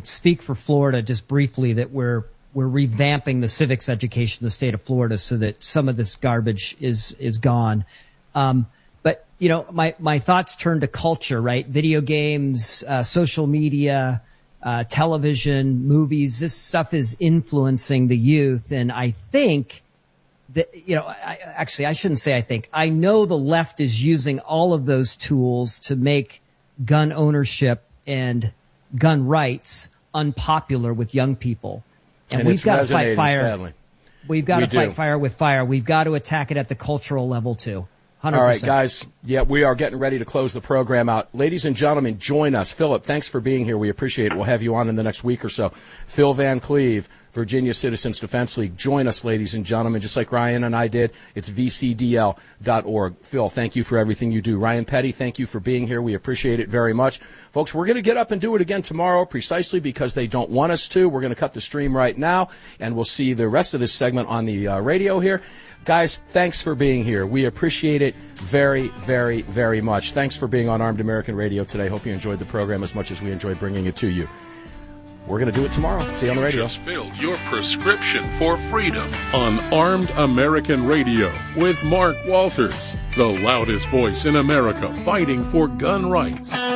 speak for Florida just briefly that we're revamping the civics education in the state of Florida so that some of this garbage is gone. But my thoughts turn to culture, right? Video games, social media, television, movies. This stuff is influencing the youth, and I think that, I shouldn't say I think. I know the left is using all of those tools to make gun ownership and gun rights unpopular with young people. And we've got to fight fire. Sadly. We've got to fight fire with fire. We've got to attack it at the cultural level, too. 100%. All right, guys. Yeah, we are getting ready to close the program out. Ladies and gentlemen, join us. Philip, thanks for being here. We appreciate it. We'll have you on in the next week or so. Phil Van Cleve, Virginia Citizens Defense League. Join us, ladies and gentlemen, just like Ryan and I did. It's vcdl.org. Phil, thank you for everything you do. Ryan Petty, thank you for being here. We appreciate it very much. Folks, we're going to get up and do it again tomorrow precisely because they don't want us to. We're going to cut the stream right now, and we'll see the rest of this segment on the radio here. Guys, thanks for being here. We appreciate it very, very, very much. Thanks for being on Armed American Radio today. Hope you enjoyed the program as much as we enjoyed bringing it to you. We're going to do it tomorrow. See you on the radio. You just filled your prescription for freedom on Armed American Radio with Mark Walters, the loudest voice in America fighting for gun rights.